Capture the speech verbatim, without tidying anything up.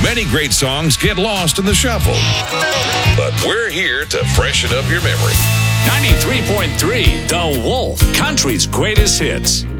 Many great songs get lost in the shuffle, but we're here to freshen up your memory. ninety-three point three The Wolf, country's greatest hits.